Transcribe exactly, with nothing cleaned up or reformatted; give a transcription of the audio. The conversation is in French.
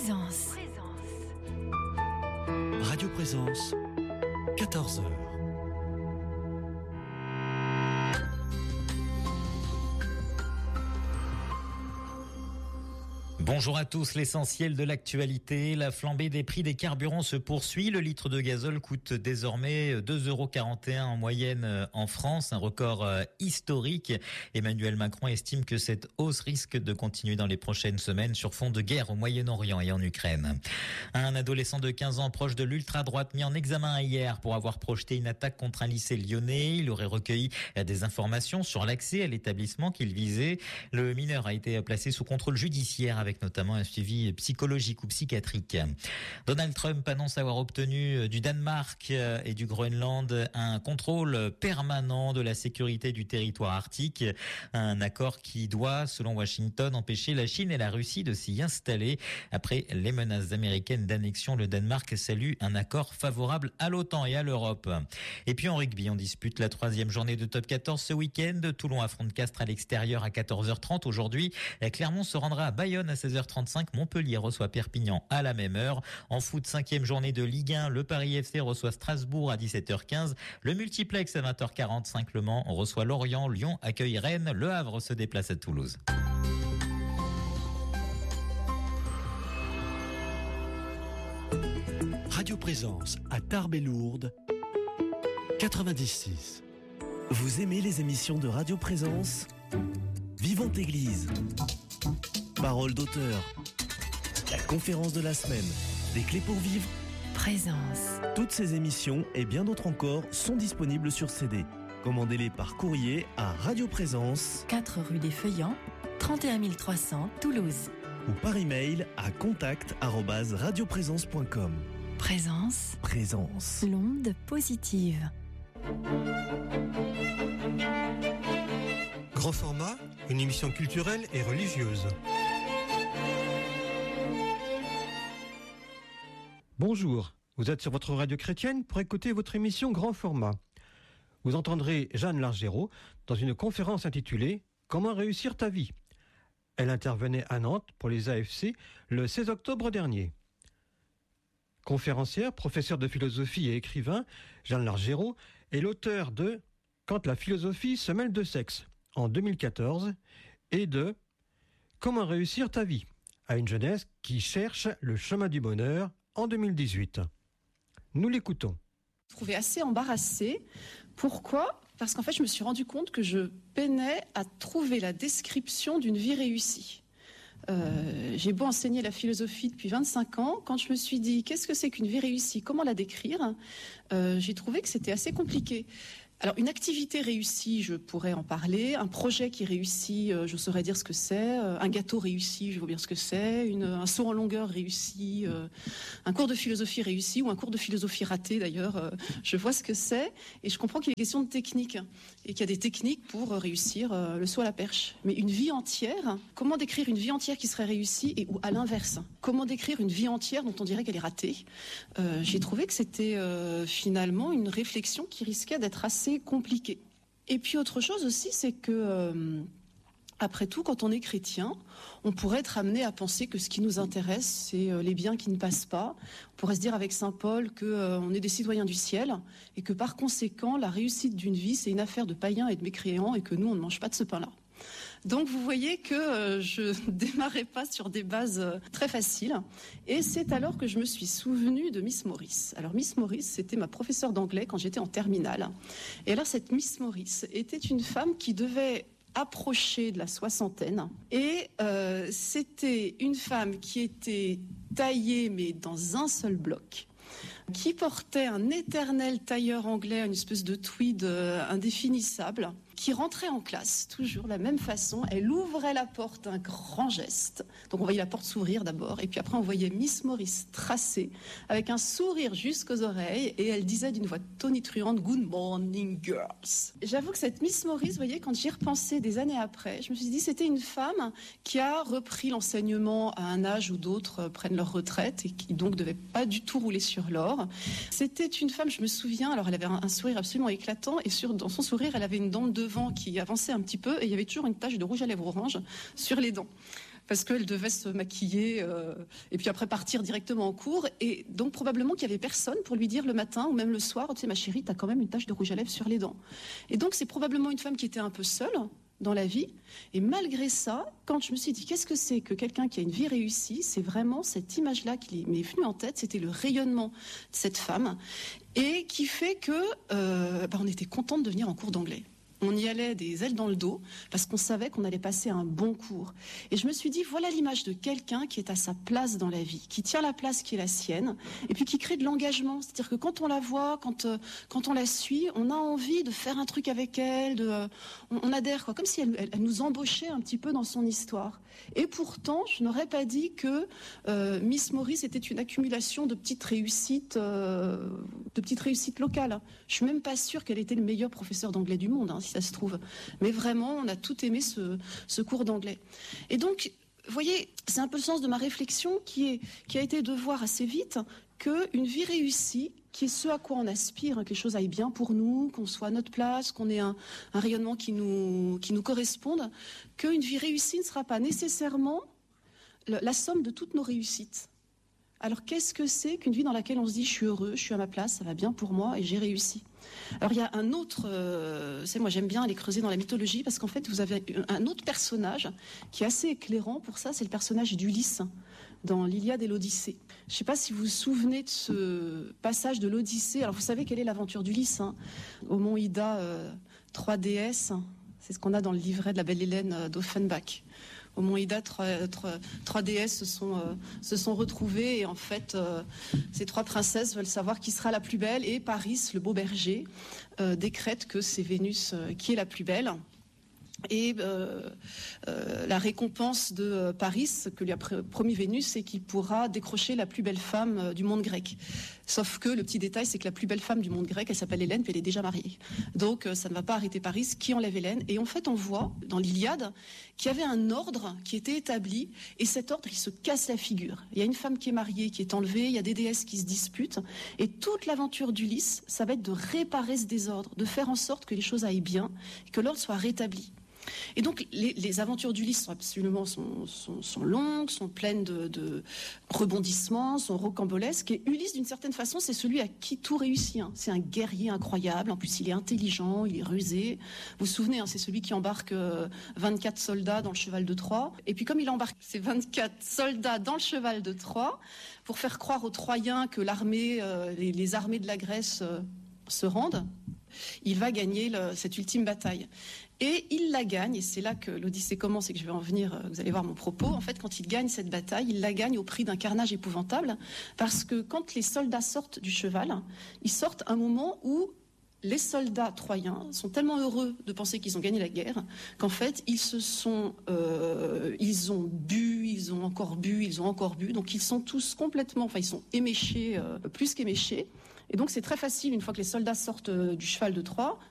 Présence. Radio Présence, quatorze heures. Bonjour à tous, l'essentiel de l'actualité. La flambée des prix des carburants se poursuit. Le litre de gazole coûte désormais deux euros quarante et un en moyenne en France, un record historique. Emmanuel Macron estime que cette hausse risque de continuer dans les prochaines semaines sur fond de guerre au Moyen-Orient et en Ukraine. Un adolescent de quinze ans proche de l'ultra-droite mis en examen hier pour avoir projeté une attaque contre un lycée lyonnais. Il aurait recueilli des informations sur l'accès à l'établissement qu'il visait. Le mineur a été placé sous contrôle judiciaire avec notamment un suivi psychologique ou psychiatrique. Donald Trump annonce avoir obtenu du Danemark et du Groenland un contrôle permanent de la sécurité du territoire arctique. Un accord qui doit, selon Washington, empêcher la Chine et la Russie de s'y installer. Après les menaces américaines d'annexion, le Danemark salue un accord favorable à l'OTAN et à l'Europe. Et puis en rugby, on dispute la troisième journée de top quatorze ce week-end. Toulon affronte Castres à l'extérieur à quatorze heures trente aujourd'hui. Clermont se rendra à Bayonne à seize heures trente-cinq, Montpellier reçoit Perpignan à la même heure. En foot, cinquième journée de Ligue un, le Paris F C reçoit Strasbourg à dix-sept heures quinze. Le multiplex à vingt heures quarante-cinq, Le Mans reçoit Lorient, Lyon accueille Rennes, Le Havre se déplace à Toulouse. Radio Présence à Tarbes et Lourdes, quatre-vingt-dix six. Vous aimez les émissions de Radio Présence ? Vivante Église, Parole d'auteur, la conférence de la semaine, des clés pour vivre, Présence. Toutes ces émissions et bien d'autres encore sont disponibles sur C D. Commandez-les par courrier à Radio Présence, quatre rue des Feuillants, trente et un mille trois cents, Toulouse. Ou par email à contact arobase radioprésence point com. Présence. Présence. L'onde positive. Grand format, une émission culturelle et religieuse. Bonjour, vous êtes sur votre radio chrétienne pour écouter votre émission Grand format. Vous entendrez Jeanne Largérault dans une conférence intitulée « Comment réussir ta vie ». Elle intervenait à Nantes pour les A F C le seize octobre dernier. Conférencière, professeure de philosophie et écrivain, Jeanne Largérault est l'auteur de « Quand la philosophie se mêle de sexe » en deux mille quatorze et de « Comment réussir ta vie » à une jeunesse qui cherche le chemin du bonheur en deux mille dix-huit. Nous l'écoutons. Je me trouvais assez embarrassée. Pourquoi ? Parce qu'en fait, je me suis rendu compte que je peinais à trouver la description d'une vie réussie. Euh, j'ai beau enseigner la philosophie depuis vingt-cinq ans, quand je me suis dit qu'est-ce que c'est qu'une vie réussie, comment la décrire, euh, j'ai trouvé que c'était assez compliqué. Alors, une activité réussie, je pourrais en parler. Un projet qui réussit, euh, je saurais dire ce que c'est. Euh, un gâteau réussi, je vois bien ce que c'est. Une, un saut en longueur réussi. Euh, un cours de philosophie réussi ou un cours de philosophie raté, d'ailleurs. Euh, je vois ce que c'est. Et je comprends qu'il y a des questions de technique. Et qu'il y a des techniques pour réussir euh, le saut à la perche. Mais une vie entière, comment décrire une vie entière qui serait réussie et ou à l'inverse ? Comment décrire une vie entière dont on dirait qu'elle est ratée ? euh, J'ai trouvé que c'était euh, finalement une réflexion qui risquait d'être assez compliqué. Et puis autre chose aussi, c'est que euh, après tout, quand on est chrétien, on pourrait être amené à penser que ce qui nous intéresse, c'est euh, les biens qui ne passent pas. On pourrait se dire avec saint Paul que euh, on est des citoyens du ciel et que par conséquent, la réussite d'une vie, c'est une affaire de païens et de mécréants et que nous, on ne mange pas de ce pain-là. Donc vous voyez que euh, je ne démarrais pas sur des bases euh, très faciles. Et c'est alors que je me suis souvenue de Miss Morris. Alors Miss Morris, c'était ma professeure d'anglais quand j'étais en terminale. Et alors cette Miss Morris était une femme qui devait approcher de la soixantaine. Et euh, c'était une femme qui était taillée mais dans un seul bloc, qui portait un éternel tailleur anglais, une espèce de tweed euh, indéfinissable, qui rentrait en classe, toujours de la même façon. Elle ouvrait la porte d'un grand geste. Donc on voyait la porte s'ouvrir d'abord, et puis après on voyait Miss Morris tracer, avec un sourire jusqu'aux oreilles, et elle disait d'une voix tonitruante « Good morning, girls ». J'avoue que cette Miss Morris, vous voyez, quand j'y repensais des années après, je me suis dit c'était une femme qui a repris l'enseignement à un âge où d'autres prennent leur retraite, et qui donc devait pas du tout rouler sur l'or. C'était une femme, je me souviens, alors elle avait un, un sourire absolument éclatant, et sur, dans son sourire, elle avait une dent de devant qui avançait un petit peu, et il y avait toujours une tache de rouge à lèvres orange sur les dents. parce qu'elle devait se maquiller euh, et puis après partir directement en cours. Et donc probablement qu'il y avait personne pour lui dire le matin ou même le soir, tu sais ma chérie, t'as quand même une tache de rouge à lèvres sur les dents. Et donc c'est probablement une femme qui était un peu seule dans la vie. Et malgré ça, quand je me suis dit qu'est-ce que c'est que quelqu'un qui a une vie réussie, c'est vraiment cette image-là qui m'est venue en tête, c'était le rayonnement de cette femme et qui fait que euh, bah, on était contente de venir en cours d'anglais. On y allait des ailes dans le dos parce qu'on savait qu'on allait passer un bon cours. Et je me suis dit, voilà l'image de quelqu'un qui est à sa place dans la vie, qui tient la place qui est la sienne, et puis qui crée de l'engagement. C'est-à-dire que quand on la voit, quand, euh, quand on la suit, on a envie de faire un truc avec elle, de, euh, on, on adhère, quoi, comme si elle, elle, elle nous embauchait un petit peu dans son histoire. Et pourtant, je n'aurais pas dit que euh, Miss Maurice était une accumulation de petites réussites, euh, de petites réussites locales. Je suis même pas sûre qu'elle était le meilleur professeur d'anglais du monde, hein, si ça se trouve. Mais vraiment, on a tout aimé ce, ce cours d'anglais. Et donc, vous voyez, c'est un peu le sens de ma réflexion qui, est, qui a été de voir assez vite qu'une vie réussie, qui est ce à quoi on aspire, hein, que les choses aillent bien pour nous, qu'on soit à notre place, qu'on ait un, un rayonnement qui nous, qui nous corresponde, qu'une vie réussie ne sera pas nécessairement le, la somme de toutes nos réussites. Alors qu'est-ce que c'est qu'une vie dans laquelle on se dit je suis heureux, je suis à ma place, ça va bien pour moi et j'ai réussi? Alors il y a un autre, euh, c'est moi j'aime bien aller creuser dans la mythologie parce qu'en fait vous avez un autre personnage qui est assez éclairant pour ça, c'est le personnage d'Ulysse dans l'Iliade et l'Odyssée. Je ne sais pas si vous vous souvenez de ce passage de l'Odyssée. Alors vous savez quelle est l'aventure d'Ulysse, hein, au mont Ida, euh, trois déesses, c'est ce qu'on a dans le livret de la belle Hélène euh, d'Offenbach. Au mont Ida, trois, trois, trois déesses se sont, euh, se sont retrouvées et en fait, euh, ces trois princesses veulent savoir qui sera la plus belle et Paris, le beau berger, euh, décrète que c'est Vénus euh, qui est la plus belle. Et euh, euh, la récompense de euh, Paris, que lui a promis Vénus, c'est qu'il pourra décrocher la plus belle femme euh, du monde grec. Sauf que le petit détail, c'est que la plus belle femme du monde grec, elle s'appelle Hélène, puis elle est déjà mariée. Donc euh, ça ne va pas arrêter Paris, qui enlève Hélène. Et en fait, on voit dans l'Iliade qu'il y avait un ordre qui était établi, et cet ordre, il se casse la figure. Il y a une femme qui est mariée, qui est enlevée, il y a des déesses qui se disputent, et toute l'aventure d'Ulysse, ça va être de réparer ce désordre, de faire en sorte que les choses aillent bien, et que l'ordre soit rétabli. Et donc les, les aventures d'Ulysse sont absolument sont, sont, sont longues, sont pleines de, de rebondissements, sont rocambolesques. Et Ulysse, d'une certaine façon, c'est celui à qui tout réussit. Hein. C'est un guerrier incroyable. En plus, il est intelligent, il est rusé. Vous vous souvenez, hein, c'est celui qui embarque euh, vingt-quatre soldats dans le cheval de Troie. Et puis comme il embarque ces vingt-quatre soldats dans le cheval de Troie, pour faire croire aux Troyens que l'armée, euh, les, les armées de la Grèce euh, se rendent, il va gagner le, cette ultime bataille. Et il la gagne, et c'est là que l'Odyssée commence et que je vais en venir, vous allez voir mon propos. En fait, quand il gagne cette bataille, il la gagne au prix d'un carnage épouvantable, parce que quand les soldats sortent du cheval, ils sortent à un moment où les soldats troyens sont tellement heureux de penser qu'ils ont gagné la guerre qu'en fait, ils se sont, euh, ils ont bu, ils ont encore bu, ils ont encore bu, donc ils sont tous complètement, enfin ils sont éméchés, euh, plus qu'éméchés. Et donc c'est très facile, une fois que les soldats sortent du cheval de Troie,